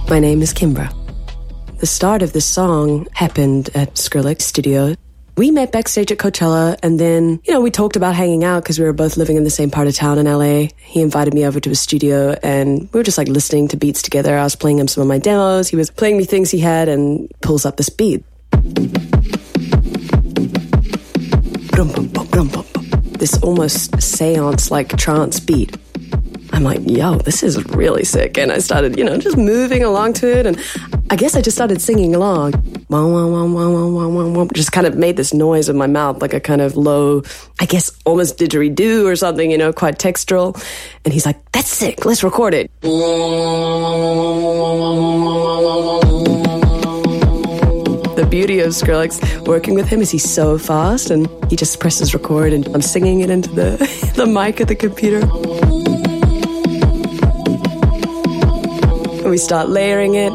My name is Kimbra. The start of this song happened at Skrillex Studio. We met backstage at Coachella, and then, we talked about hanging out because we were both living in the same part of town in LA. He invited me over to his studio, and we were just listening to beats together. I was playing him some of my demos. He was playing me things he had, and pulls up this beat. This almost seance-like trance beat. I'm like, yo, this is really sick. And I started, just moving along to it. And I guess I just started singing along. Just kind of made this noise with my mouth, like a kind of low, I guess almost didgeridoo or something, quite textural. And he's like, that's sick, let's record it. The beauty of Skrillex working with him is he's so fast, and he just presses record, and I'm singing it into the mic of the computer. We start layering it.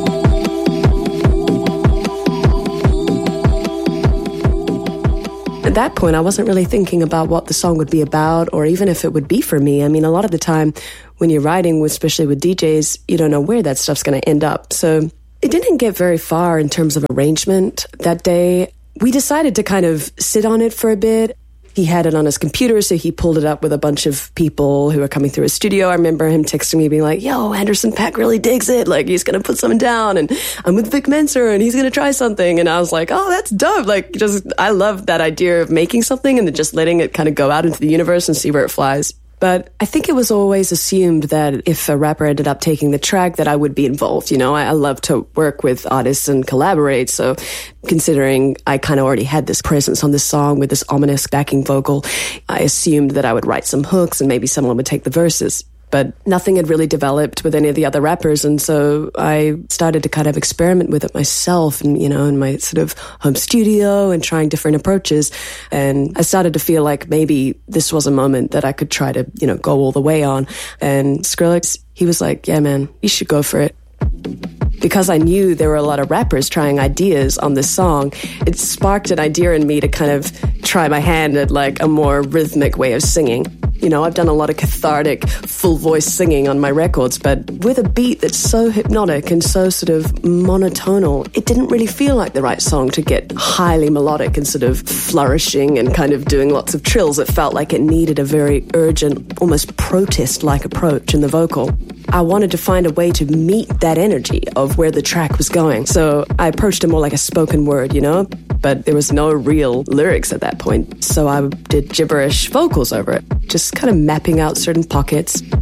At that point, I wasn't really thinking about what the song would be about or even if it would be for me. I mean, a lot of the time when you're writing, especially with DJs, you don't know where that stuff's going to end up. So it didn't get very far in terms of arrangement that day. We decided to kind of sit on it for a bit. He had it on his computer, so he pulled it up with a bunch of people who were coming through his studio. I remember him texting me being like, yo, Anderson .Paak really digs it. He's going to put something down, and I'm with Vic Mensa, and he's going to try something. And I was like, oh, that's dope. I love that idea of making something and then just letting it kind of go out into the universe and see where it flies. But I think it was always assumed that if a rapper ended up taking the track, that I would be involved. I love to work with artists and collaborate. So considering I kind of already had this presence on this song with this ominous backing vocal, I assumed that I would write some hooks and maybe someone would take the verses. But nothing had really developed with any of the other rappers. And so I started to kind of experiment with it myself and, in my sort of home studio and trying different approaches. And I started to feel like maybe this was a moment that I could try to, go all the way on. And Skrillex, he was like, yeah, man, you should go for it. Because I knew there were a lot of rappers trying ideas on this song, it sparked an idea in me to kind of try my hand at a more rhythmic way of singing. I've done a lot of cathartic, full voice singing on my records, but with a beat that's so hypnotic and so sort of monotonal, it didn't really feel like the right song to get highly melodic and sort of flourishing and kind of doing lots of trills. It felt like it needed a very urgent, almost protest-like approach in the vocal. I wanted to find a way to meet that energy of where the track was going. So I approached it more like a spoken word, but there was no real lyrics at that point. So I did gibberish vocals over it, just kind of mapping out certain pockets.